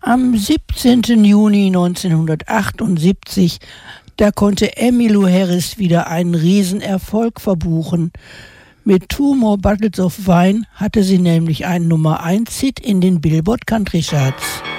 Am 17. Juni 1978, da konnte Emmylou Harris wieder einen Riesenerfolg verbuchen. Mit Two More Bottles of Wine hatte sie nämlich einen Nummer-1-Hit in den Billboard Country Charts.